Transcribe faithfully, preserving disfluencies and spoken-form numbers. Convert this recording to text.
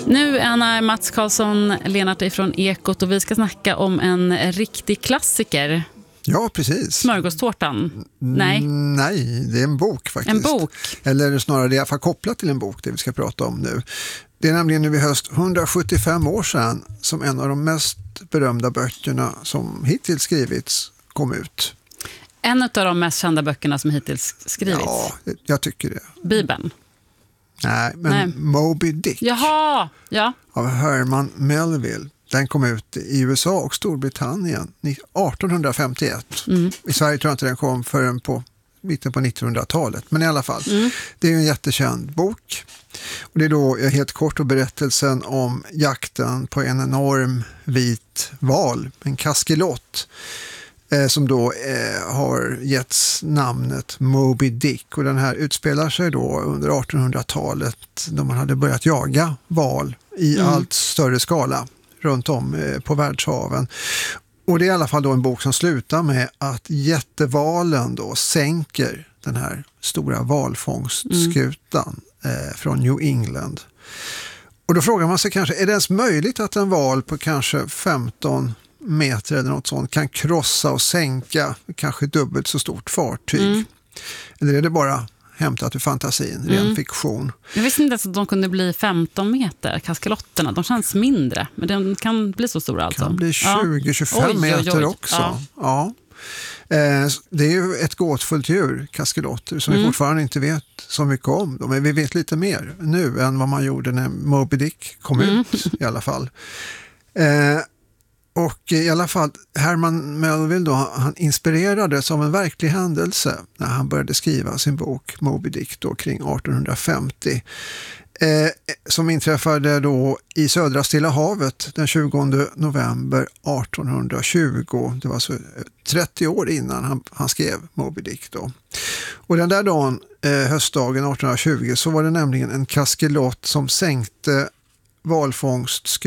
Nu är Mats Karlsson Lennart ifrån Ekot och vi ska snacka om en riktig klassiker. Ja, precis. Smörgåstårtan? Nej. Nej, det är en bok faktiskt. En bok? Eller snarare det är i alla fall kopplat till en bok, det vi ska prata om nu. Det är nämligen nu i höst hundrasjuttiofem år sedan som en av de mest berömda böckerna som hittills skrivits kom ut. En av de mest kända böckerna som hittills skrivits? Ja, jag tycker det. Bibeln? Nej, men Nej. Moby Dick. Jaha, ja. Av Herman Melville. Den kom ut i U S A och Storbritannien arton femtioett. Mm. I Sverige tror jag inte den kom förrän på mitten på nittonhundratalet. Men i alla fall, mm. det är ju en jättekänd bok. Och det är då helt kort och berättelsen om jakten på en enorm vit val, en kaskelot. Eh, som då eh, har getts namnet Moby Dick. Och den här utspelar sig då under artonhundratalet då man hade börjat jaga val i mm. allt större skala runt om eh, på världshaven. Och det är i alla fall då en bok som slutar med att jättevalen då sänker den här stora valfångstskutan mm. eh, från New England. Och då frågar man sig kanske, är det ens möjligt att en val på kanske femton meter eller något sånt kan krossa och sänka kanske dubbelt så stort fartyg? Mm. Eller är det bara hämtat ur fantasin, ren mm. fiktion? Jag visste inte att de kunde bli femton meter, kaskelotterna. De känns mindre, men de kan bli så stora alltså. Kan bli tjugo till tjugofem ja. meter oj, oj, oj. också. Ja. Ja. Eh, det är ju ett gåtfullt djur, kaskelotter, som mm. vi fortfarande inte vet så mycket om. Men vi vet lite mer nu än vad man gjorde när Moby Dick kom mm. ut i alla fall. Eh, Och i alla fall, Herman Melville då, han inspirerades av en verklig händelse när han började skriva sin bok Moby Dick då kring arton femtio. Eh, som inträffade då i södra Stilla havet den tjugonde november arton tjugo. Det var så trettio år innan han, han skrev Moby Dick då. Och den där dagen, eh, höstdagen arton tjugo, så var det nämligen en kaskelot som sänkte valfångst